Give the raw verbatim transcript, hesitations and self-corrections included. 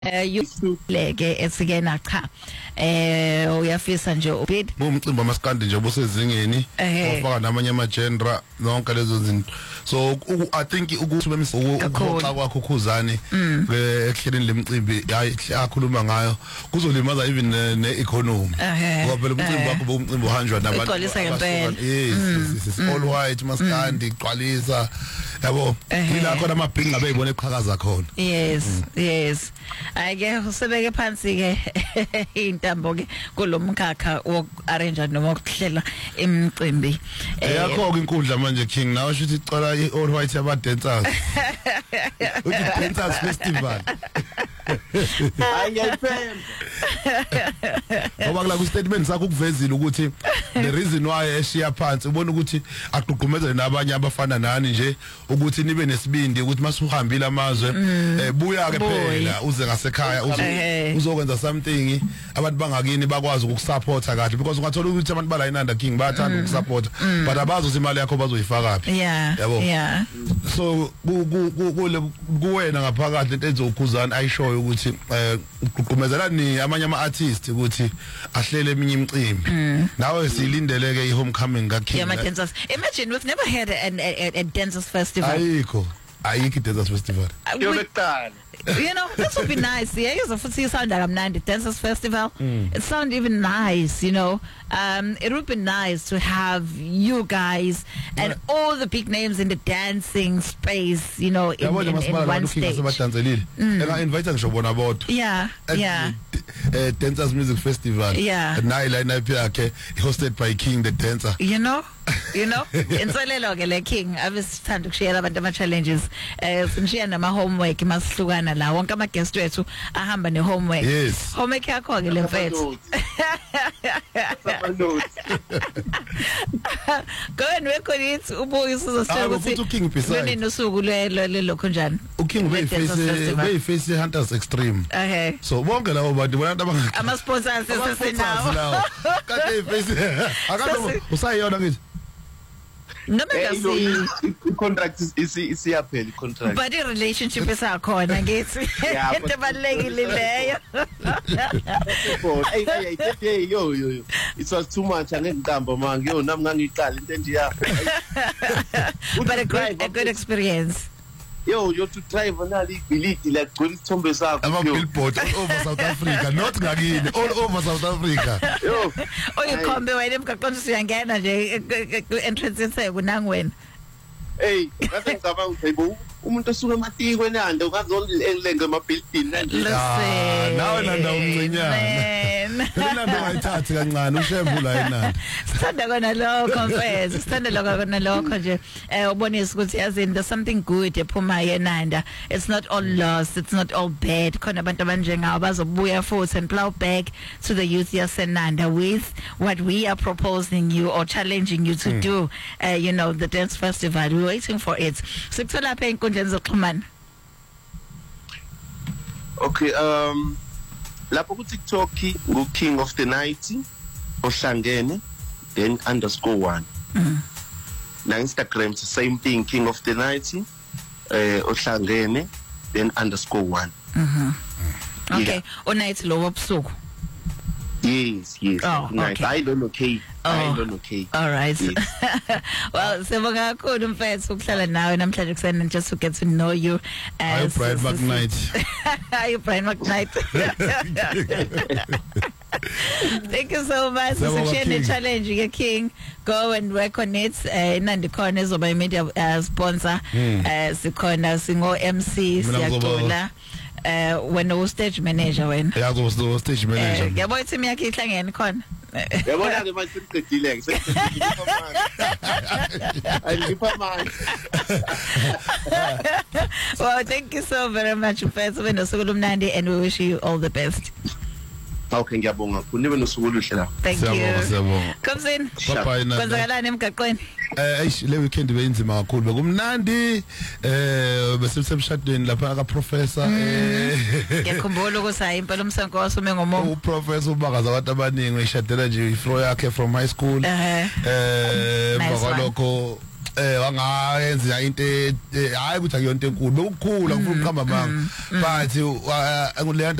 eh yuleke esikena cha eh uyafisa nje ubid umcimbi amaskandi nje obusezingeni ofaka namanye ama genre zonke lezo zinto so I think ukuthi bemisa kwakho ukhuzani ehleleni lemicimbi ayakhuluma ngayo kuzolimaza even ne economy ngoba phela umcimbi wakho umcimbi uhanjwa nabantu yes all white maskandi iqwalisa yabo ila khona amabhingi ngabe yibona eqhakaza khona yes yes ake usebeke phansi ke intambo ke kulomkhakha wokarrange noma ukuhlela imicimbi yakho ke inkundla manje King nawe shuthi icala i all white aba dancers uthi dancers festival ayayiphem ngoba kula ku statement sakho ukuvezile ukuthi the reason why eshiya phansi ubona ukuthi aqhuqhumezele nabanye abafana nani nje ukuthi nibe nesibindi ukuthi masuhambile amazwe buya ke phela uze ngasekhaya uzokwenza something abantu bangakini bakwazi ukusupporta kahle because ungathola ukuthi abantu bala inanda King bayathanda ukusupporta but abazo imali yakho bazoyifaka phi yabo yeah so kuwena ngaphakathi into ezokhuzana ayishoyo ukuthi uqhuqhumezelani amanye ama artists ukuthi ahlele eminye imicimbi nawe silindeleke i homecoming ka King yeah dancers imagine we've never had a, a, a dancers festival ayikho ayikho dancers festival yokuqala you know this would be nice yeah you futhi sound like amnandi dancers festival mm. It sound even nice you know um it would be nice to have you guys and yeah. all the big names in the dancing space you know in, in, in, in one stage enga invite ngisho bona bodwa yeah yeah uh, dancers music festival yeah nayi line up yakhe hosted by King the dancer you know you know insolelo ke le King abesithanda ukushare abantu ama challenges eh sinishiya nama homework masihlukana la wonke ama guest wethu ahamba ne homework yes homework yakho ke le mfethu go and record it ubuye sizositshela ukuthi lweni nosuku lelo lokho njani uKing beyiface beyiface Hunters Extreme okay so bonke labo bantu bona abangaka ama sponsors sesenawo kade beyiface akado usayiyona ngithi noma ngasi contract isi isiyaphela contract but i relationship esakhona ngithi into balekile leyo hey hey hey yo yo it was too much angentambo manje yo nami ngangiqala into endiya but a good, a good experience yo yo to drive nali ibiliti la gcwele isithombe sakho ama billboard all over South Africa not ngakini all over South Africa yo oyikhombe wena emgaqweni siyangena nje entrance yeseko nangwena hey ngathi ngicabanga ukuthi umuntu osuka ematiko enanda ukazolenge ama building nanje nawe nanda umncinyana Phela ndo ayithathi kancane ushembu la enanda sithanda kona lokho mfethu sithanda lokho kona lokho nje eh ubonisa ukuthi yazini there's something good ephuma yenanda it's not all lost it's not all bad khona abantu abanjengawo bazobuya futhi and plow back to the youth yasenanda with what we are proposing you or challenging you to mm. do uh, you know the dance festival we're waiting for it sikuthola phe inkundleni zokuxhumana okay um lapho ku TikTok ngu King of the Night ohlangene then underscore one mm. na Instagram the same thing King of the Night eh ohlangene then underscore one mhm okay o night lo wobusuku yes yes oh, nice okay. I don't know okay oh. I don't know okay all right yes. Well sibonga kakhulu mfethu ukuhlala nawe namhlanje kusena just to get to know you as Brian McKnight you Brian McKnight thank you so much for sharing the challenge you King go and work on it uh, nandi khona ezoba imedia uh, sponsor mm. uh, sikhona singo M C siyacula eh uh, when no stage manager when yeah go the stage manager uh, yabo team yakhe ihlangene khona yabona ke manje siqedile ke ayipha manje well thank you so very much mfethu wena sokulumnandi and we wish you all the best okay ngiyabonga kunibe nosuku oluhle la thank you siyabonga comes in bye bye kwenzakalani emgaqweni eh le weekend beyinzima kakhulu bekumnandi eh besemshadweni lapha ka professor eh ngiyakhumbula ukuthi impela umsankoso ume ngomomo u professor ubakaza abantu abaningi eshadela nje ifro yakhe from high school eh bakalokho eh wangayenza into hayi ukuthi akuyonto enkulu bekukhula ngifuna ukuqhamba manga but ngule